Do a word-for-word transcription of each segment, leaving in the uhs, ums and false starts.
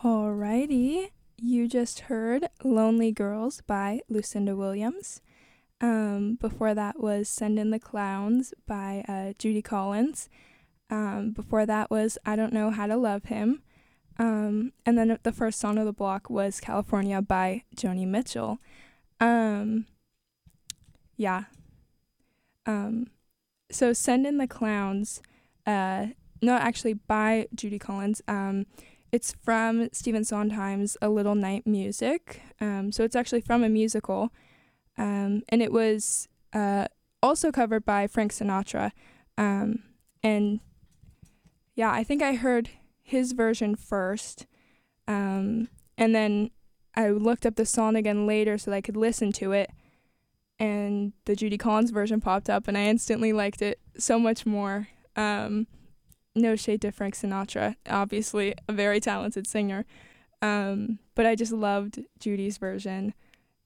Alrighty, you just heard Lonely Girls by Lucinda Williams. Um, before that was Send in the Clowns by uh, Judy Collins. Um, before that was I Don't Know How to Love Him. Um, and then the first song of the block was California by Joni Mitchell. Um, yeah. Um, so Send in the Clowns, uh, no, actually by Judy Collins. Um, it's from Stephen Sondheim's A Little Night Music. Um, so it's actually from a musical. Um, and it was uh, also covered by Frank Sinatra. Um, and yeah, I think I heard his version first. Um, and then I looked up the song again later so that I could listen to it. And the Judy Collins version popped up, and I instantly liked it so much more. Um, no shade to Frank Sinatra, obviously a very talented singer. Um, but I just loved Judy's version.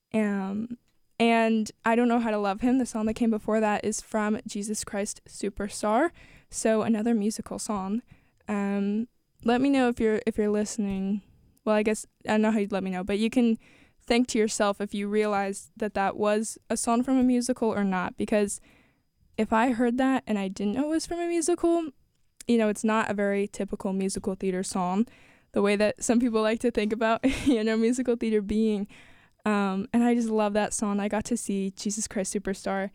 Um, and I Don't Know How to Love Him, the song that came before that, is from Jesus Christ Superstar, so another musical song. Um, let me know if you're if you're listening. Well, I guess I don't know how you'd let me know, but you can think to yourself if you realized that that was a song from a musical or not, because if I heard that and I didn't know it was from a musical, you know, it's not a very typical musical theater song, the way that some people like to think about, you know, musical theater being. Um, and I just love that song. I got to see Jesus Christ Superstar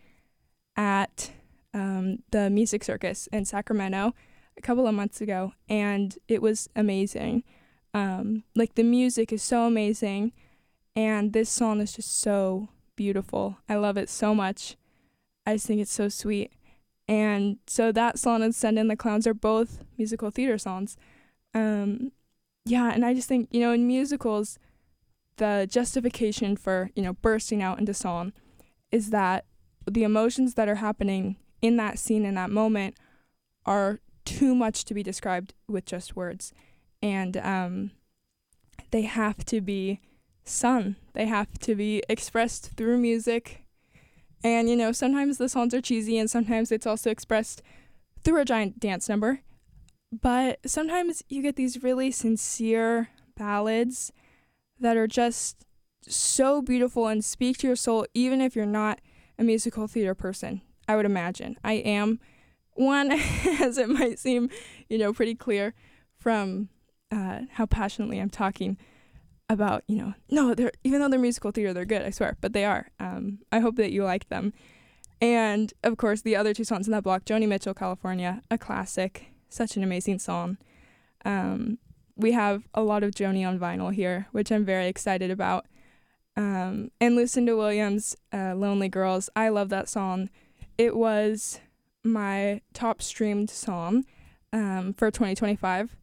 at um, the Music Circus in Sacramento a couple of months ago, and it was amazing. Um, like, the music is so amazing, and this song is just so beautiful. I love it so much. I just think it's so sweet. And so that song and Send in the Clowns are both musical theater songs. Um, yeah, and I just think, you know, in musicals, the justification for, you know, bursting out into song is that the emotions that are happening in that scene, in that moment, are too much to be described with just words. And um, they have to be sung. They have to be expressed through music. And, you know, sometimes the songs are cheesy, and sometimes it's also expressed through a giant dance number. But sometimes you get these really sincere ballads that are just so beautiful and speak to your soul, even if you're not a musical theater person, I would imagine. I am one, as it might seem, you know, pretty clear from uh, how passionately I'm talking about, you know, no, they're, even though they're musical theater, they're good, I swear, but they are. Um, I hope that you like them. And, of course, the other two songs in that block, Joni Mitchell, California, a classic, such an amazing song. Um, we have a lot of Joni on vinyl here, which I'm very excited about. Um, and Lucinda Williams, uh, Lonely Girls, I love that song. It was my top streamed song um, for twenty twenty-five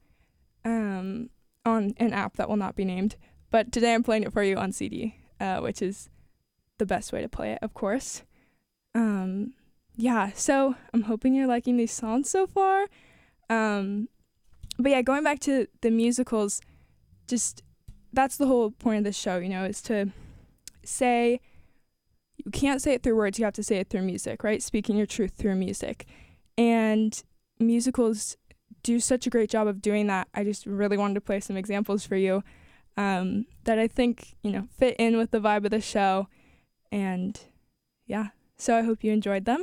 um, on an app that will not be named. But today I'm playing it for you on C D, uh, which is the best way to play it, of course. Um, yeah, so I'm hoping you're liking these songs so far. Um, but yeah, going back to the musicals, just that's the whole point of this show, you know, is to say, you can't say it through words, you have to say it through music, right? Speaking your truth through music. And musicals do such a great job of doing that. I just really wanted to play some examples for you um, that I think, you know, fit in with the vibe of the show. And yeah, so I hope you enjoyed them.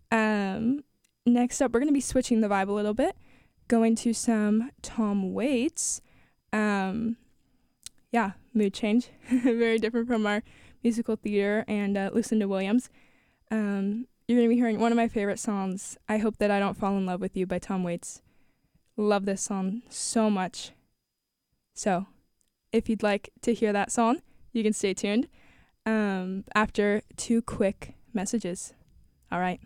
Um, next up, we're going to be switching the vibe a little bit, going to some Tom Waits. Um, yeah, mood change. Very different from our musical theater and uh, Lucinda Williams. Um, you're going to be hearing one of my favorite songs, I Hope That I Don't Fall in Love with You by Tom Waits. Love this song so much. So, if you'd like to hear that song, you can stay tuned um, after two quick messages. All right.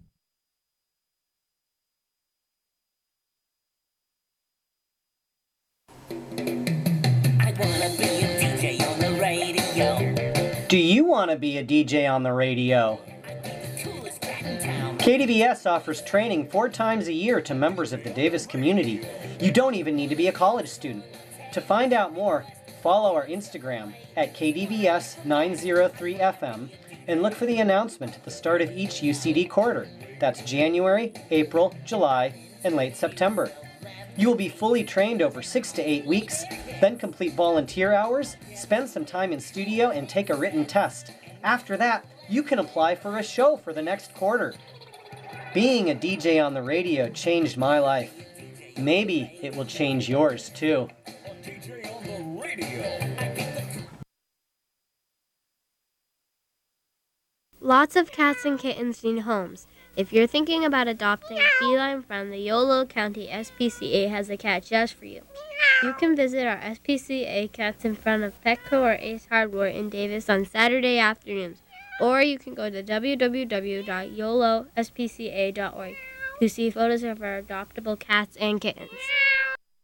Do you want to be a D J on the radio? K D V S offers training four times a year to members of the Davis community. You don't even need to be a college student. To find out more, follow our Instagram at K D V S nine oh three F M and look for the announcement at the start of each U C D quarter. That's January, April, July, and late September. You will be fully trained over six to eight weeks Then complete volunteer hours, spend some time in studio, and take a written test. After that, you can apply for a show for the next quarter. Being a D J on the radio changed my life. Maybe it will change yours too. Lots of cats and kittens need homes. If you're thinking about adopting a feline friend, the Yolo County S P C A has a cat just for you. You can visit our S P C A Cats in front of Petco or Ace Hardware in Davis on Saturday afternoons, or you can go to w w w dot yolo s p c a dot org to see photos of our adoptable cats and kittens.